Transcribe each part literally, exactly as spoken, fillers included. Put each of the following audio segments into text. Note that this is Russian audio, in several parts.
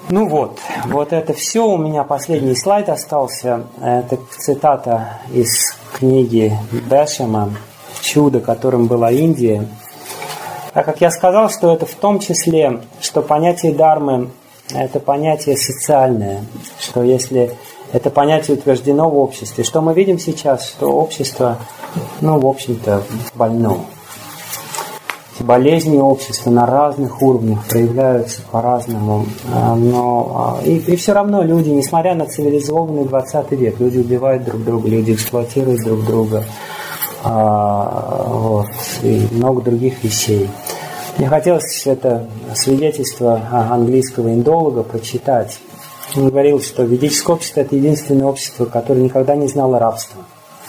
Ну вот, вот это все. У меня последний слайд остался. Это цитата из книги Бешема «Чудо, которым была Индия». Так как я сказал, что это в том числе, что понятие дармы – это понятие социальное, что если это понятие утверждено в обществе, что мы видим сейчас, что общество, ну, в общем-то, больно. Болезни общества на разных уровнях проявляются по-разному, но и, и все равно люди, несмотря на цивилизованный двадцатый век, люди убивают друг друга, люди эксплуатируют друг друга, а, вот, и много других вещей. Мне хотелось это свидетельство английского индолога прочитать. Он говорил, что ведическое общество – это единственное общество, которое никогда не знало рабства,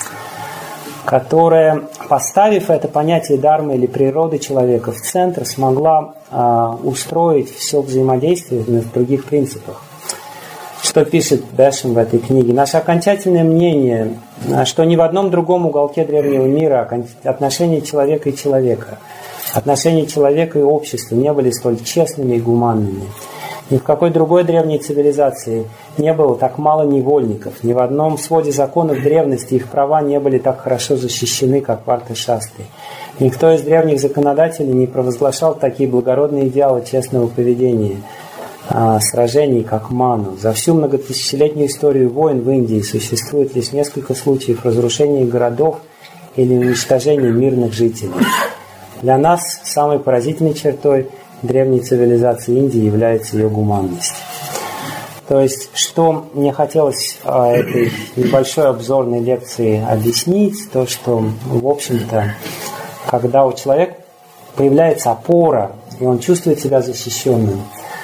которая, поставив это понятие дармы или природы человека в центр, смогла э, устроить все взаимодействие на других принципах. Что пишет Бешем в этой книге? Наше окончательное мнение, что ни в одном другом уголке древнего мира отношения человека и человека, отношения человека и общества не были столь честными и гуманными. Ни в какой другой древней цивилизации не было так мало невольников. Ни в одном своде законов древности их права не были так хорошо защищены, как в Арта-шастре. Никто из древних законодателей не провозглашал такие благородные идеалы честного поведения, а, сражений, как Ману. За всю многотысячелетнюю историю войн в Индии существует лишь несколько случаев разрушения городов или уничтожения мирных жителей. Для нас самой поразительной чертой древней цивилизации Индии является ее гуманность. То есть, что мне хотелось а, этой небольшой обзорной лекции объяснить, то, что, в общем-то, когда у человека появляется опора, и он чувствует себя защищенным,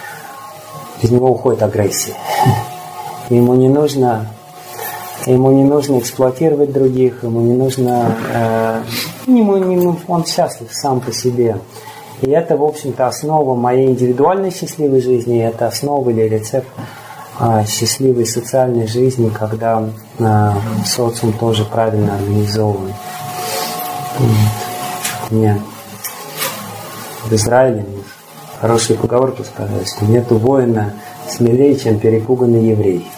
из него уходит агрессия. Ему не нужно, ему не нужно эксплуатировать других, ему не нужно, э, ему, ему, он счастлив сам по себе. И это, в общем-то, основа моей индивидуальной счастливой жизни, это основа или рецепт а, счастливой социальной жизни, когда а, социум тоже правильно организован. Мне в Израиле хорошую поговорку сказали, что нету воина смелее, чем перепуганный еврей.